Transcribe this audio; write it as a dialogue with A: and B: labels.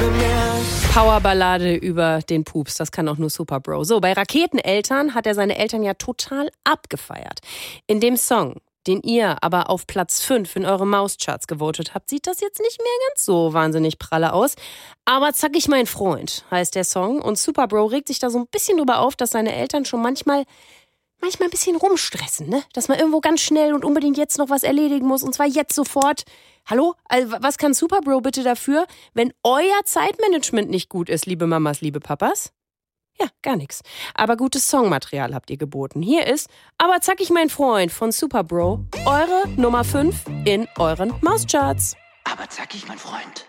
A: Powerballade über den Pups, das kann auch nur Super Bro. So, bei Raketeneltern hat er seine Eltern ja total abgefeiert. In dem Song, den ihr aber auf Platz 5 in eure Mauscharts gewotet habt, sieht das jetzt nicht mehr ganz so wahnsinnig pralle aus. Aber Zackig mein Freund heißt der Song und Super Bro regt sich da so ein bisschen drüber auf, dass seine Eltern schon manchmal ein bisschen rumstressen, ne? Dass man irgendwo ganz schnell und unbedingt jetzt noch was erledigen muss und zwar jetzt sofort. Hallo? Also, was kann Super Bro bitte dafür, wenn euer Zeitmanagement nicht gut ist, liebe Mamas, liebe Papas? Ja, gar nichts. Aber gutes Songmaterial habt ihr geboten. Hier ist Aber Zackig mein Freund von Super Bro, eure Nummer 5 in euren Mauscharts.
B: Aber Zackig mein Freund.